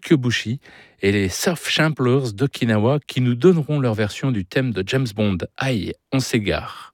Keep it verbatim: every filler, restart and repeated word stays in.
Okyobushi et les Surf Champlers d'Okinawa qui nous donneront leur version du thème de James Bond. Aïe, on s'égare.